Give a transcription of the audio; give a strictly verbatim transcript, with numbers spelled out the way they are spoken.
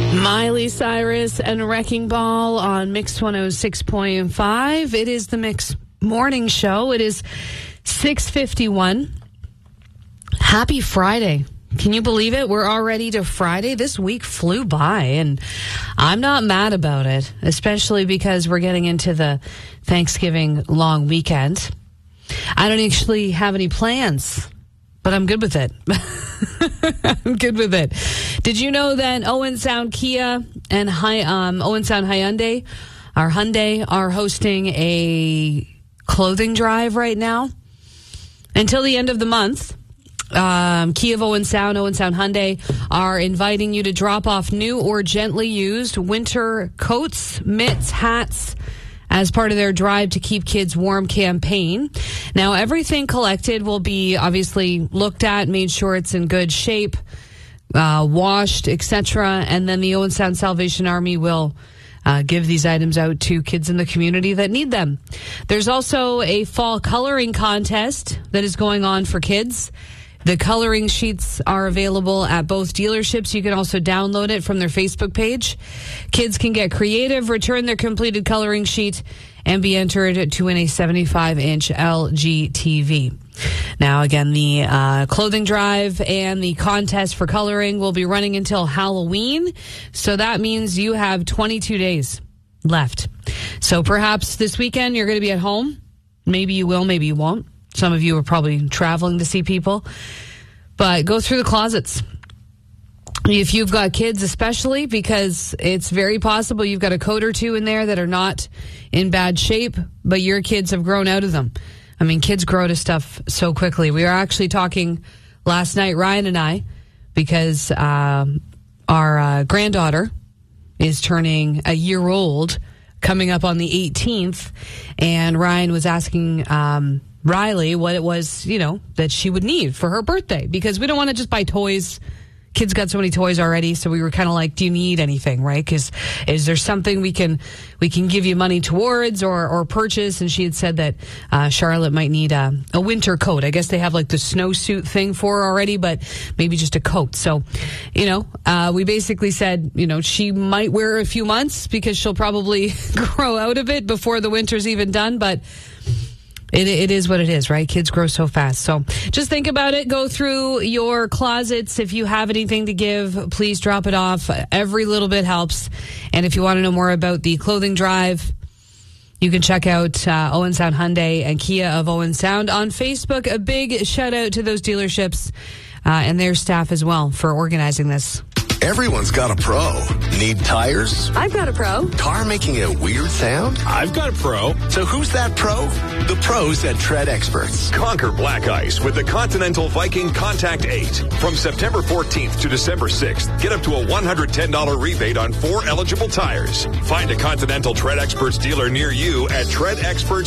Miley Cyrus and Wrecking Ball on Mix one oh six point five. It is the Mix Morning Show. It is six fifty-one. Happy Friday. Can you believe it? We're already to Friday. This week flew by, and I'm not mad about it, especially because we're getting into the Thanksgiving long weekend. I don't actually have any plans, but I'm good with it. I'm good with it. Did you know that Owen Sound Kia and Hy- um, Owen Sound Hyundai, our Hyundai, are hosting a clothing drive right now until the end of the month? Um, Kia of Owen Sound, Owen Sound Hyundai are inviting you to drop off new or gently used winter coats, mitts, hats, as part of their Drive to Keep Kids Warm campaign. Now, everything collected will be obviously looked at, made sure it's in good shape, uh, washed, et cetera. And then the Owen Sound Salvation Army will uh, give these items out to kids in the community that need them. There's also a fall coloring contest that is going on for kids. The coloring sheets are available at both dealerships. You can also download it from their Facebook page. Kids can get creative, return their completed coloring sheet, and be entered to win a seventy-five inch L G T V. Now, again, the uh, clothing drive and the contest for coloring will be running until Halloween. So that means you have twenty-two days left. So perhaps this weekend you're going to be at home. Maybe you will, maybe you won't. Some of you are probably traveling to see people. But go through the closets. If you've got kids especially, because it's very possible you've got a coat or two in there that are not in bad shape, but your kids have grown out of them. I mean, kids grow to stuff so quickly. We were actually talking last night, Ryan and I, because um, our uh, granddaughter is turning a year old, coming up on the eighteenth, and Ryan was asking um, Riley what it was, you know, that she would need for her birthday, because we don't want to just buy toys. Kids got so many toys already, so we were kind of like, do you need anything, right? Because is there something we can we can give you money towards or, or purchase? And she had said that uh, Charlotte might need a, a winter coat. I guess they have like the snowsuit thing for her already, but maybe just a coat. So, you know, uh, we basically said, you know, she might wear a few months because she'll probably grow out of it before the winter's even done, but It, it is what it is, right? Kids grow so fast. So just think about it. Go through your closets. If you have anything to give, please drop it off. Every little bit helps. And if you want to know more about the clothing drive, you can check out uh, Owen Sound Hyundai and Kia of Owen Sound on Facebook. A big shout out to those dealerships uh, and their staff as well for organizing this. Everyone's got a pro. Need tires? I've got a pro. Car making a weird sound? I've got a pro. So who's that pro? The pros at Tread Experts. Conquer black ice with the Continental Viking Contact eight. From September fourteenth to December sixth, get up to a one hundred ten dollars rebate on four eligible tires. Find a Continental Tread Experts dealer near you at tread experts